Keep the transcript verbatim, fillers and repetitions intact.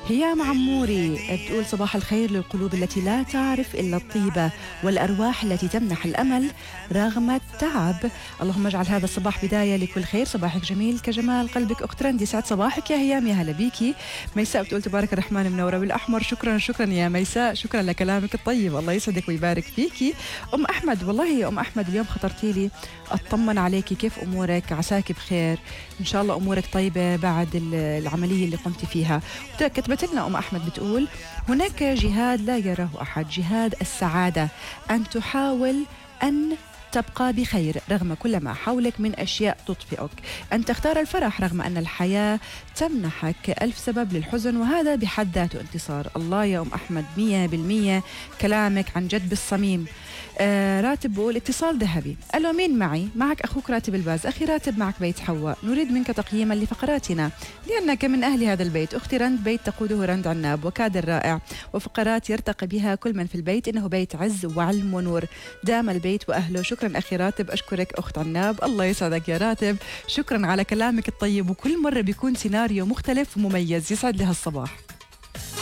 هيام عموري بتقول صباح الخير للقلوب التي لا تعرف إلا الطيبة والأرواح التي تمنح الأمل رغم التعب. اللهم اجعل هذا الصباح بداية لكل خير. صباحك جميل كجمال قلبك أخت رندي. سعد صباحك يا هيام، يا هلا بيكي. ميساء بتقول تبارك الرحمن منورة بالأحمر. شكرا شكرا يا ميساء، شكرا لكلامك الطيب، الله يسعدك ويبارك فيكي. أم أحمد، والله يا أم أحمد اليوم خطرتي لي أطمن عليكي، كيف أمورك؟ عساك بخير إن شاء الله، أمورك طيبة بعد العملية اللي قمتي فيها. كتبت لنا أم أحمد بتقول هناك جهاد لا يراه أحد، جهاد السعادة، أن تحاول أن تبقى بخير رغم كل ما حولك من أشياء تطفئك، أن تختار الفرح رغم أن الحياة تمنحك ألف سبب للحزن، وهذا بحد ذاته انتصار. الله يا أم أحمد، مية بالمية كلامك عن جد بالصميم. آه راتب بقول اتصال ذهبي. ألو مين معي؟ معك أخوك راتب الباز. أخي راتب، معك بيت حواء، نريد منك تقييما لفقراتنا لأنك من أهل هذا البيت. أختي رند، بيت تقوده رند عناب وكادر رائع وفقرات يرتقي بها كل من في البيت، إنه بيت عز وعلم ونور، دام البيت وأهله. شكرا أخي راتب. أشكرك أخت عناب، الله يسعدك يا راتب، شكرا على كلامك الطيب، وكل مرة بيكون سيناريو مختلف ومميز. يسعد لي هالصباح.